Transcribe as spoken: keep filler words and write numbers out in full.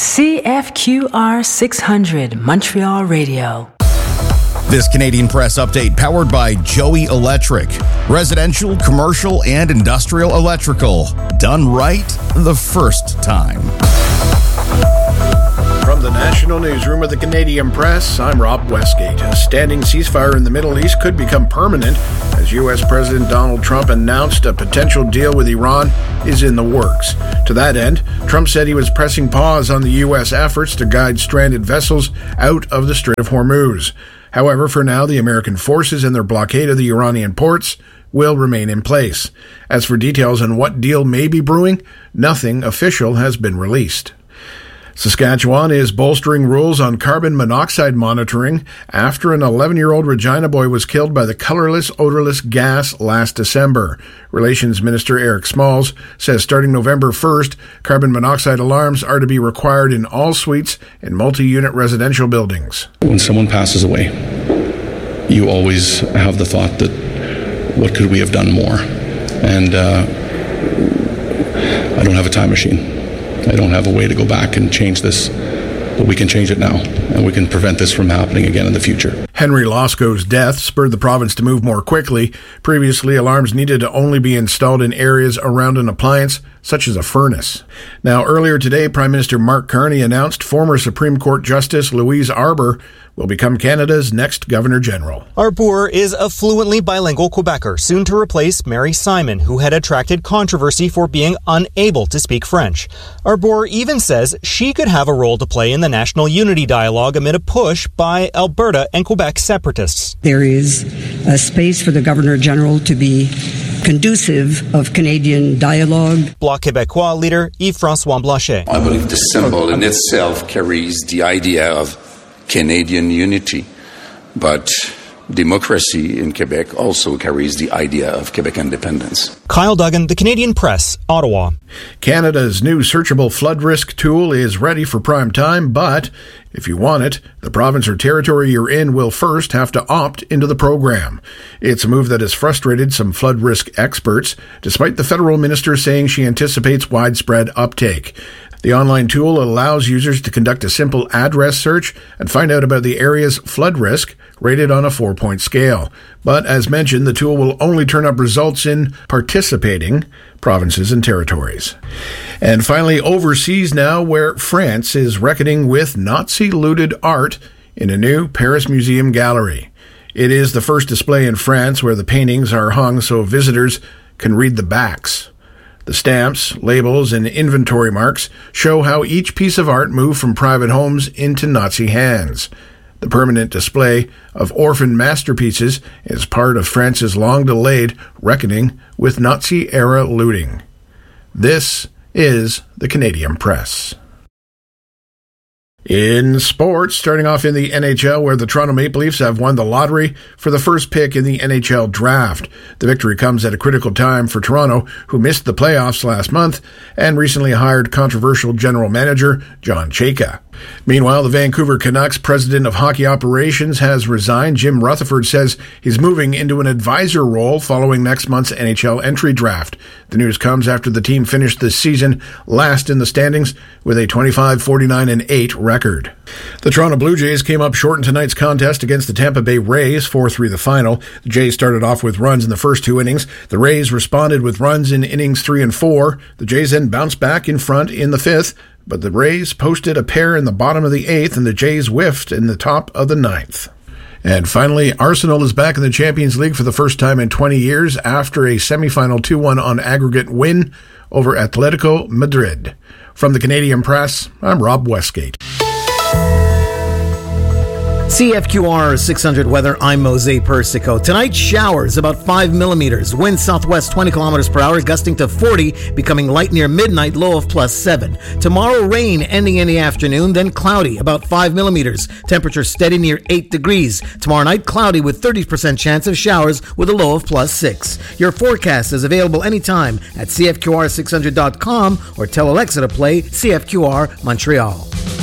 C F Q R six hundred Montreal Radio. This Canadian Press update powered by Joey Electric. Residential, commercial, and industrial electrical. Done right the first time. From the National Newsroom of the Canadian Press, I'm Rob Westgate. A standing ceasefire in the Middle East could become permanent as U S President Donald Trump announced a potential deal with Iran is in the works. To that end, Trump said he was pressing pause on the U S efforts to guide stranded vessels out of the Strait of Hormuz. However, for now, the American forces and their blockade of the Iranian ports will remain in place. As for details on what deal may be brewing, nothing official has been released. Saskatchewan is bolstering rules on carbon monoxide monitoring after an eleven-year-old Regina boy was killed by the colorless, odorless gas last December. Relations Minister Eric Smalls says starting November first, carbon monoxide alarms are to be required in all suites in multi-unit residential buildings. When someone passes away, you always have the thought that what could we have done more? And uh, I don't have a time machine. I don't have a way to go back and change this, but we can change it now, and we can prevent this from happening again in the future. Henry Losco's death spurred the province to move more quickly. Previously, alarms needed to only be installed in areas around an appliance, such as a furnace. Now, earlier today, Prime Minister Mark Carney announced former Supreme Court Justice Louise Arbour will become Canada's next Governor-General. Arbour is a fluently bilingual Quebecer, soon to replace Mary Simon, who had attracted controversy for being unable to speak French. Arbour even says she could have a role to play in the national unity dialogue amid a push by Alberta and Quebec separatists. There is a space for the Governor-General to be conducive of Canadian dialogue. Bloc Québécois leader Yves-François Blanchet. I believe the symbol in itself carries the idea of Canadian unity, but democracy in Quebec also carries the idea of Quebec independence. Kyle Duggan, The Canadian Press, Ottawa. Canada's new searchable flood risk tool is ready for prime time, but if you want it, the province or territory you're in will first have to opt into the program. It's a move that has frustrated some flood risk experts, despite the federal minister saying she anticipates widespread uptake. The online tool allows users to conduct a simple address search and find out about the area's flood risk, rated on a four-point scale. But as mentioned, the tool will only turn up results in participating provinces and territories. And finally, overseas now, where France is reckoning with Nazi-looted art in a new Paris Museum gallery. It is the first display in France where the paintings are hung so visitors can read the backs. The stamps, labels, and inventory marks show how each piece of art moved from private homes into Nazi hands. The permanent display of orphan masterpieces is part of France's long-delayed reckoning with Nazi-era looting. This is the Canadian Press. In sports, starting off in the N H L, where the Toronto Maple Leafs have won the lottery for the first pick in the N H L draft. The victory comes at a critical time for Toronto, who missed the playoffs last month and recently hired controversial general manager John Chayka. Meanwhile, the Vancouver Canucks president of hockey operations has resigned. Jim Rutherford says he's moving into an advisor role following next month's N H L entry draft. The news comes after the team finished this season last in the standings with a twenty-five forty-nine and eight record. The Toronto Blue Jays came up short in tonight's contest against the Tampa Bay Rays, four three the final. The Jays started off with runs in the first two innings. The Rays responded with runs in innings three and four. The Jays then bounced back in front in the fifth, but the Rays posted a pair in the bottom of the eighth, and the Jays whiffed in the top of the ninth. And finally, Arsenal is back in the Champions League for the first time in twenty years after a semifinal two one on aggregate win over Atletico Madrid. From the Canadian Press, I'm Rob Westgate. C F Q R six hundred weather, I'm Jose Persico. Tonight, showers about five millimeters. Wind southwest twenty kilometers per hour, gusting to forty, becoming light near midnight, low of plus seven. Tomorrow, rain ending in the afternoon, then cloudy, about five millimeters. Temperature steady near eight degrees. Tomorrow night, cloudy with thirty percent chance of showers with a low of plus six. Your forecast is available anytime at C F Q R six hundred dot com or tell Alexa to play C F Q R Montreal.